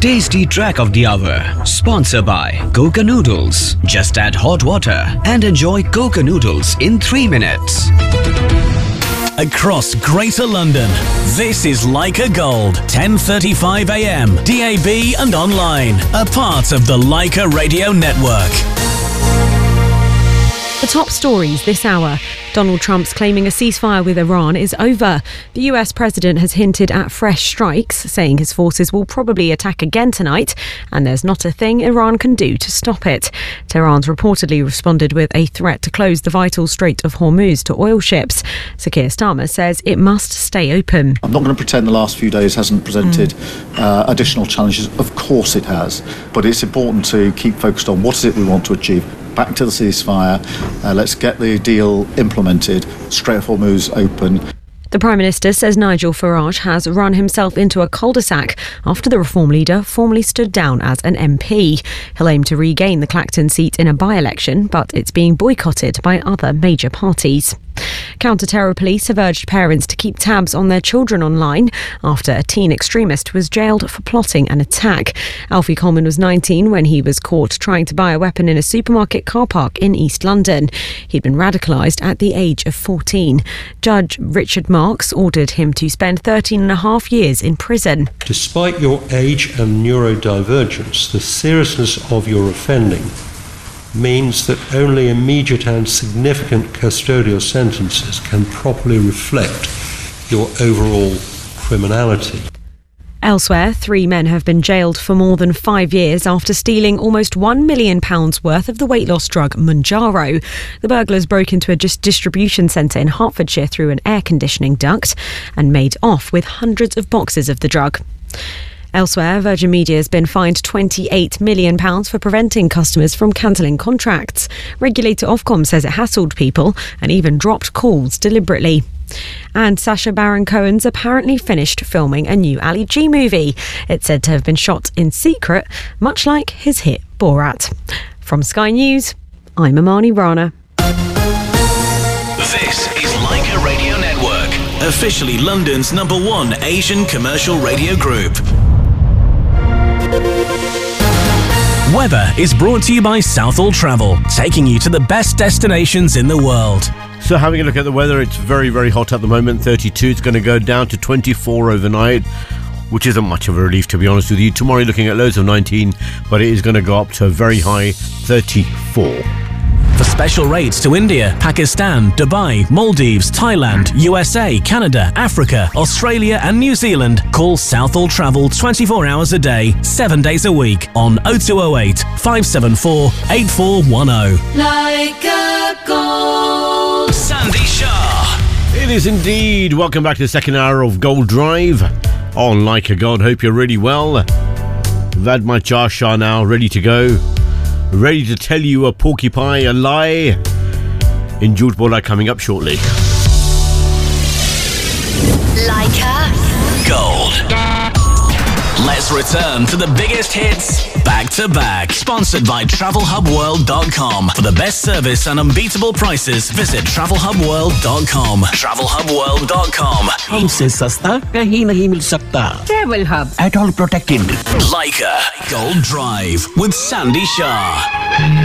Tasty Track of the Hour, sponsored by Coca Noodles. Just add hot water and enjoy Coca Noodles in 3 minutes. Across Greater London, this is Leica Gold, 10:35 a.m, DAB and online, a part of the Leica Radio Network. The top stories this hour. Donald Trump's claiming a ceasefire with Iran is over. The US president has hinted at fresh strikes, saying his forces will probably attack again tonight, and there's not a thing Iran can do to stop it. Tehran's reportedly responded with a threat to close the vital Strait of Hormuz to oil ships. Sir Keir Starmer says it must stay open. I'm not going to pretend the last few days hasn't presented additional challenges. Of course it has. But it's important to keep focused on what is it we want to achieve. Back to the ceasefire. Let's get the deal implemented. Strait of Hormuz open. The Prime Minister says Nigel Farage has run himself into a cul-de-sac after the Reform leader formally stood down as an MP. He'll aim to regain the Clacton seat in a by-election, but it's being boycotted by other major parties. Counter-terror police have urged parents to keep tabs on their children online after a teen extremist was jailed for plotting an attack. Alfie Coleman was 19 when he was caught trying to buy a weapon in a supermarket car park in East London. He'd been radicalised at the age of 14. Judge Richard Marks ordered him to spend 13 and a half years in prison. Despite your age and neurodivergence, the seriousness of your offending means that only immediate and significant custodial sentences can properly reflect your overall criminality. Elsewhere, 3 men have been jailed for more than 5 years after stealing almost £1 million worth of the weight loss drug Mounjaro. The burglars broke into a distribution centre in Hertfordshire through an air conditioning duct and made off with hundreds of boxes of the drug. Elsewhere, Virgin Media has been fined £28 million for preventing customers from cancelling contracts. Regulator Ofcom says it hassled people and even dropped calls deliberately. And Sacha Baron Cohen's apparently finished filming a new Ali G movie. It's said to have been shot in secret, much like his hit Borat. From Sky News, I'm Amani Rana. This is Leica Radio Network, officially London's #1 Asian commercial radio group. Weather is brought to you by Southall Travel, taking you to the best destinations in the world. So having a look at the weather, it's very, very hot at the moment, 32. It's going to go down to 24 overnight, which isn't much of a relief, to be honest with you. Tomorrow you're looking at lows of 19, but it is going to go up to a very high 34. For special rates to India, Pakistan, Dubai, Maldives, Thailand, USA, Canada, Africa, Australia and New Zealand, call Southall Travel 24 hours a day, 7 days a week on 0208 574 8410. Leica Gold. Sandy Shah. It is indeed. Welcome back to the second hour of Gold Drive on Leica Gold. Hope you're really well. We've had my Jar Shah now ready to go. Ready to tell you a porcupine a lie. In George Bola coming up shortly. Leica Gold. Let's return to the biggest hits back to back. Sponsored by TravelHubWorld.com. For the best service and unbeatable prices, visit TravelHubWorld.com. TravelHubWorld.com. हमसे सस्ता कहीं नहीं मिल सकता. Travel Hub. At all protected. Leica Gold Drive with Sandy Shah.